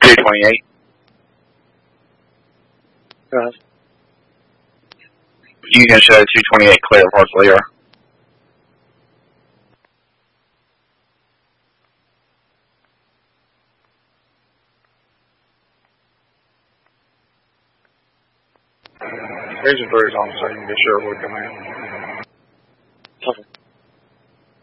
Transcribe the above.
228. Union show 228 clear, partial ER. Agent 3 is on, so you can get Sherwood coming in.